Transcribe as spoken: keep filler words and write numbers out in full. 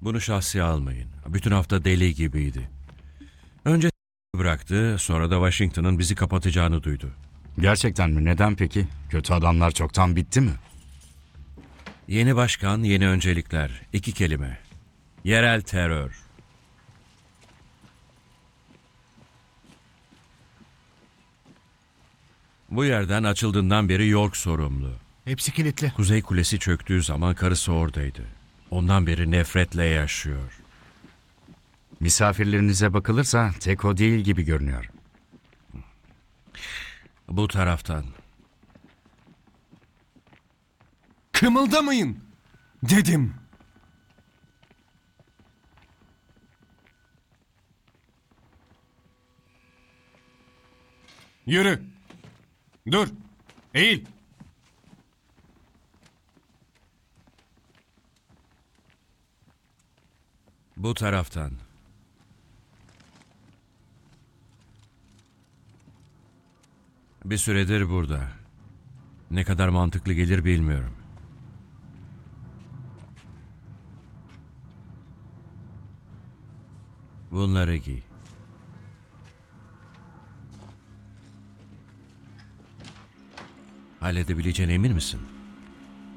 Bunu şahsi almayın. Bütün hafta deli gibiydi. Önce bıraktı, sonra da Washington'ın bizi kapatacağını duydu. Gerçekten mi? Neden peki? Kötü adamlar çoktan bitti mi? Yeni başkan, yeni öncelikler. İki kelime. Yerel terör. Bu yerden açıldığından beri York sorumlu. Hepsi kilitli. Kuzey Kulesi çöktüğü zaman karısı oradaydı. Ondan beri nefretle yaşıyor. Misafirlerinize bakılırsa tek o değil gibi görünüyor. Bu taraftan. Kımıldamayın dedim. Yürü. Dur. Eğil. Bu taraftan. Bir süredir burada. Ne kadar mantıklı gelir bilmiyorum. Bunları giy. Halledebileceğine emin misin?